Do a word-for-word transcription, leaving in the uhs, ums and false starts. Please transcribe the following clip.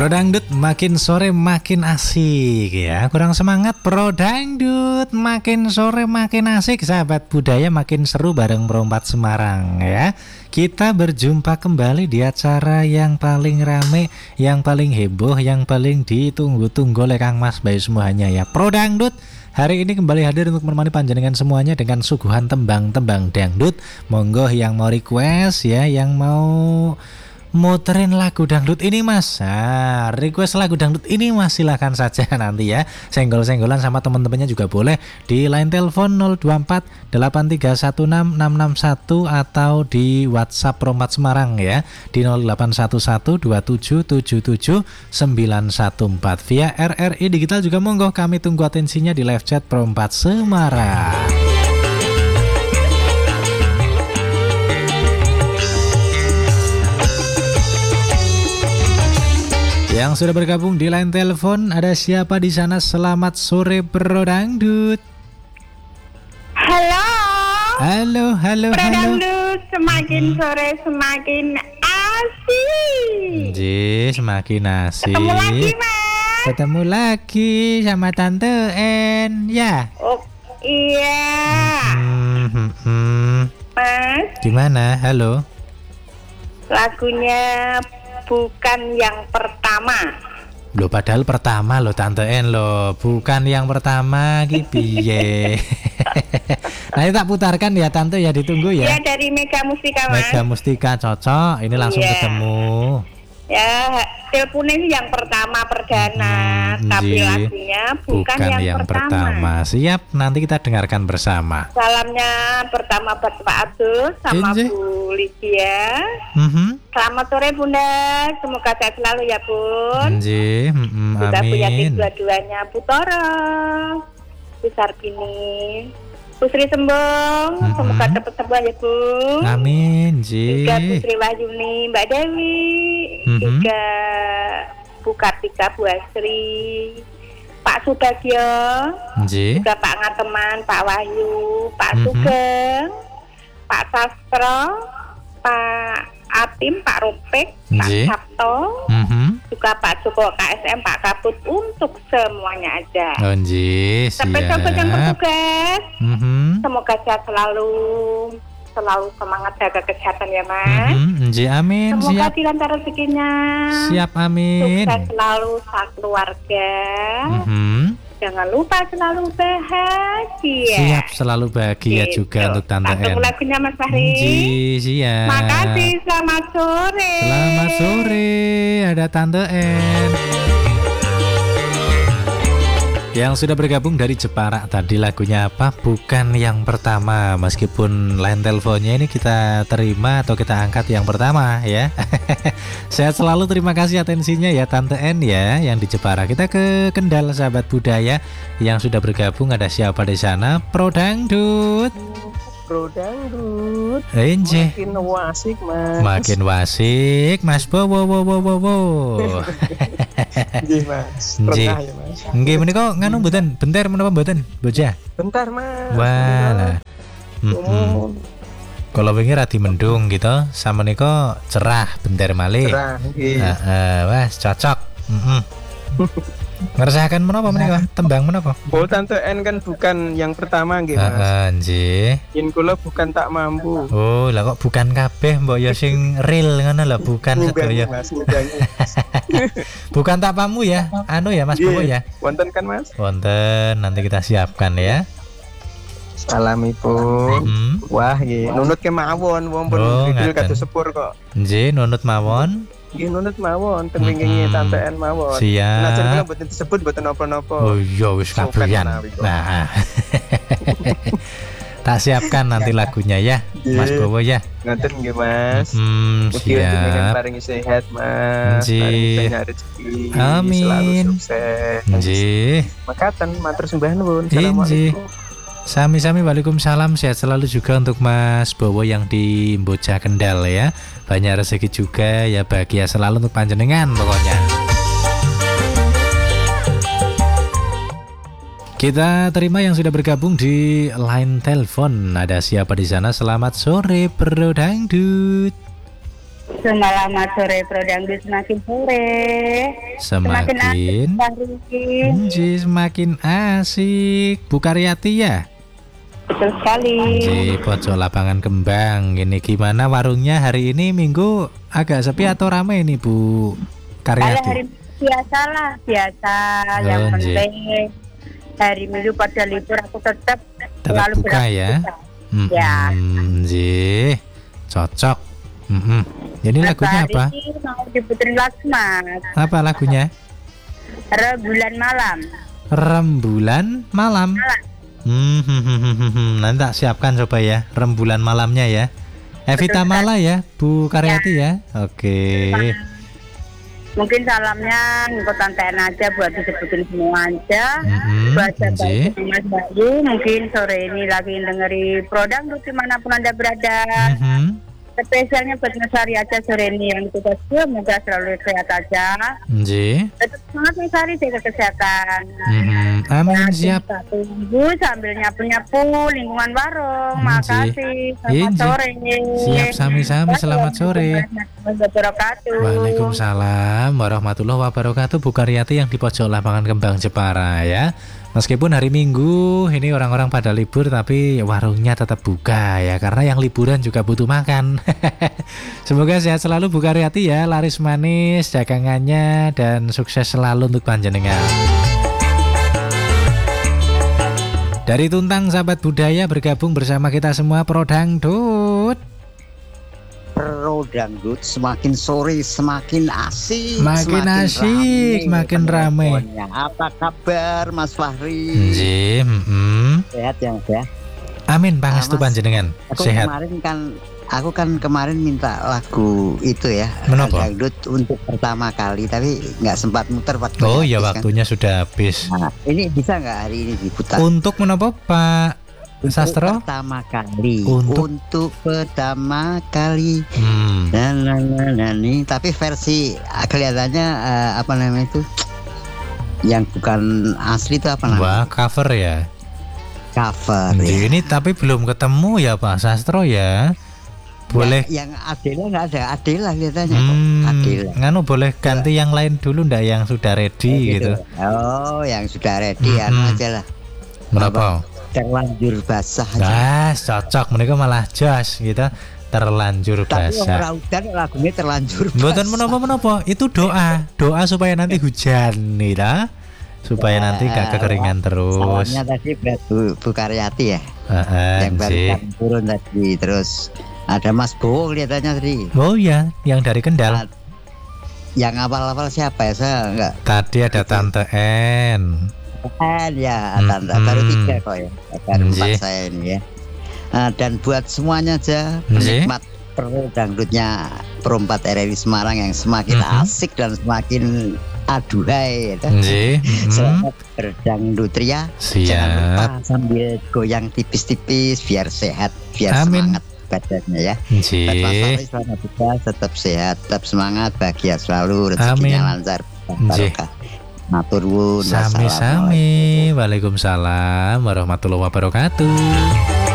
Bro Dangdut makin sore makin asik ya. Kurang semangat Bro Dangdut, makin sore makin asik. Sahabat budaya makin seru bareng Perompat Semarang ya. Kita berjumpa kembali di acara yang paling rame, yang paling heboh, yang paling ditunggu-tunggu oleh Kang Mas Bayu semuanya ya. Bro Dangdut hari ini kembali hadir untuk menemani panjenengan semuanya dengan suguhan tembang-tembang dangdut. Monggo yang mau request ya, yang mau muterin lagu dangdut ini Mas, nah, request lagu dangdut ini Mas, silahkan saja nanti ya. Senggol-senggolan sama teman-temannya juga boleh di line telepon nol dua empat delapan tiga satu enam enam enam satu atau di WhatsApp Perompat Semarang ya di nol delapan satu satu dua tujuh tujuh tujuh sembilan satu empat. Via R R I Digital juga monggo, kami tunggu atensinya di live chat Perompat Semarang. Yang sudah bergabung di line telepon, ada siapa di sana? Selamat sore Bro Dangdut. Halo. Halo, halo, Bro halo. Dangdut, semakin hmm. sore semakin asik. Ji, semakin asik. Ketemu lagi Mas. Ketemu lagi sama Tante En, ya. Oh iya. Hmm, hmm, hmm. Mas. Gimana? Halo. Lagunya bukan yang pertama. Loh padahal pertama loh Tante En loh, bukan yang pertama ki piye. Nah ini tak putarkan ya Tante ya, ditunggu ya. Ya dari Mega Mustika Mas. Mega Mustika cocok, ini langsung Iya. ketemu. Ya, teleponnya sih yang pertama perdana, Hmm, tapi ji. lagunya bukan, Bukan yang, yang pertama. pertama. Siap, nanti kita dengarkan bersama. Salamnya pertama buat Pak Abdul sama Inji. Bu Lydia. Mhm. Selamat sore Bunda, semoga sehat selalu ya Bun. Nji, mm, Juga punya amin. dua-duanya Bu Toro, Bu Sarbini, Bu Sri Sembong, Mhm. semoga cepat sembuh ya Bu. Amin, Ji. Juga Bu Sri Wahyuni, Mbak Dewi, Mhm. juga Bu Kartika, Bu Asri, Pak Subagio, Nji. juga Pak Ngateman, Pak Wahyu, Pak Mhm. Sugeng, Pak Sastro, Pak Atim, Pak Ropek, Pak Nji. Sabto, Mhm. juga Pak Joko K S M, Pak Kaput, untuk semuanya aja. Oh, Nji, Sampai siap. sampai yang bertugas, Mhm. semoga sehat selalu, selalu semangat jaga kesehatan ya Mas. Mhm. Nji, amin, Semoga siap. dilancar rezekinya, Siap, amin. sukses selalu saat keluarga. Mhm. Jangan lupa selalu bahagia. Siap, selalu bahagia Gitu. juga untuk Tante Tak tunggu En. lagunya Mas Fahri. Nji, siap. Makasih, selamat sore. Selamat sore, ada Tante En yang sudah bergabung dari Jepara. Tadi lagunya apa? Bukan yang pertama. Meskipun line teleponnya ini kita terima atau kita angkat yang pertama ya. Sehat selalu, terima kasih atensinya ya Tante En ya yang di Jepara. Kita ke Kendal sahabat budaya yang sudah bergabung. Ada siapa di sana? Pro Dangdut. Bro Dangdut Enje. makin wasik Mas. Makin wasik Mas Bowo wo wo wo wo. Nggih Mas. Nggih. Berkah ya Mas. Nggih menika nganu mboten, bentar menapa mboten, Bocah? Bentar Mas. Walah. Heeh. Oh, Kalau wingi radi mendung gitu, sama niko cerah bentar malih. cerah nggih. Heeh, wes cocok. Heeh. Ngerasakan menapa menika? Tembang menapa? Oh Tante En kan bukan yang pertama nggih Mas. Heeh, nggih. Yen kula bukan tak mampu. Oh, lah kok bukan kabeh mbok ya sing real ngono lho, bukan Ngundang, sedaya. Mas, ngundang. Bukan tak pamu ya, anu ya Mas Bowo ya. Wonten kan Mas? Wonten, nanti kita siapkan ya. Salamipun. Hmm. Wah nggih, nunut kemawon wong pun Oh, didul ngaten. kados sepur kok. Nggih, nunut mawon. Nggih nunut mawon teng wingi Mm-mm. Tante En mawon. Siap. Najan kula mboten disebut mboten napa-napa. Oh iya wis Sopan kabrian. menawi kok. Nah. Tak siapkan nanti lagunya ya, Mas Nggih. Bowo ya. Ngoten nggih Mas. Hmm, Mugi jenengan siap. paringi sehat Mas. Nggih. Paringi banyak rezeki. Amin. Selalu sukses. Nggih. Makaten matur sembah nuwun. Inji. Assalamualaikum. Sami-sami, waalaikumsalam, sehat selalu juga untuk Mas Bowo yang di Bocah Kendal ya. Banyak rezeki juga ya, bahagia selalu untuk panjenengan pokoknya. Kita terima yang sudah bergabung di line telepon. Ada siapa di sana? Selamat sore Bro Dangdut. semalam sore Prodangdut semakin sore. Semakin asik hari. Nji, semakin asik. Bu Karyati ya? Betul sekali. Nji, pojok lapangan kembang. Ini gimana warungnya hari ini Minggu agak sepi atau ramai ini Bu Kalau Karyati? hari biasa lah, biasa. Oh, Yang nji. penting hari Minggu pada libur aku tetap Tetap selalu buka ya? beraktivitas. Hmm, Ya. Nji, cocok. Mm-mm. Ini Mas lagunya Fahri apa? mau diputerin lagu Mas. Apa lagunya? Rembulan malam. Rembulan malam. Malam. Hmm, hmm, hmm, hmm, hmm, hmm. Nanti tak siapkan coba ya rembulan malamnya ya. Evita Mala ya, Bu Karyati ya. Oke. Mungkin salamnya ngikut tantean aja buat disebutin semua aja. Mm-mm, Buat nji. sahabat Mas Bayu, mungkin sore ini lagi dengeri Prodangdut dimanapun Anda berada. Mhm. Spesialnya buat Mas Hari aja sore ini yang tugas semoga selalu sehat aja. Nji. Tetap semangat Mas Hari, jaga kesehatan. Mhm. Amin, Nah, siap. kita tunggu sambil nyapu-nyapu lingkungan warung. Nji. Makasih. Selamat Nji. sore. Siap, sami-sami. Selamat sore. Wabarakatuh. Waalaikumsalam warahmatullahi wabarakatuh. Bu Karyati yang di pojok lapangan kembang Jepara ya. Meskipun hari Minggu ini orang-orang pada libur tapi warungnya tetap buka ya, karena yang liburan juga butuh makan. Semoga sehat selalu Bu Karyati ya, laris manis dagangannya dan sukses selalu untuk panjenengan. Dari Tuntang sahabat budaya bergabung bersama kita semua Prodangdut. Prodangdut semakin sore semakin asik, Makin semakin asik, rame makin rame. penelponnya. Apa kabar Mas Fahri? Nji, mm-mm. Sehat ya Mas ya? Amin pangestu Ah, Mas, panjenengan Aku sehat. kemarin kan aku kan kemarin minta lagu itu ya, Menapa? dangdut untuk pertama kali tapi nggak sempat muter waktu. Oh ya waktunya sudah habis. Nah, ini bisa nggak hari ini diputar? Untuk menapa Pak Untuk Sastro? pertama kali. Untuk- Untuk pertama kali. Hmm. Nah, nah, nah, nah, nih. Tapi versi ah, kelihatannya eh, apa namanya itu yang bukan asli itu apa namanya? Wah cover ya. Cover Nji, ya. ini tapi belum ketemu ya Pak Sastro ya. Boleh. Yang, yang Adela nggak ada, Adela kelihatannya kok. Hmm, Adela. nganu boleh ganti yang lain dulu ndak yang sudah ready gitu. Oh, yang sudah ready Hmm, anu hmm. aja lah. Menapa? Terlanjur basah aja. Nah, cocok mereka malah jos gitu. Terlanjur Tapi basah. orang udan lagunya terlanjur basah. Mboten menapa-menapa, itu doa, doa supaya nanti hujan nih dah. Supaya Ya, nanti gak kekeringan terus. Salamnya tadi berat Bu, Bu Karyati ya, Heeh, yang baru Nji. kami turun tadi. Terus ada Mas Bowo kelihatannya tadi. Oh ya, yang dari Kendal. Yang awal-awal siapa ya? Saya enggak. Tadi ada Tante N. Kan ya, Hmm, tanda baru hmm. tiga kok ya. Baru empat Nji. saya ini ya. Ah, dan buat semuanya aja Nji. penikmat pro dangdutnya Pro empat R R I Semarang yang semakin Mhm. asik dan semakin aduhai ya. Nji. Hmm. Selamat berdangdut ria. Jangan lupa Siap. sambil goyang tipis-tipis biar sehat, biar Amin. semangat badannya ya. Nji. Dan Mas Fahri selamat juga, tetap sehat, tetap semangat, bahagia selalu, rezekinya Amin. lancar, Nji. barokah. Matur nuwun. Sami-sami. Waalaikumsalam warahmatullahi wabarakatuh.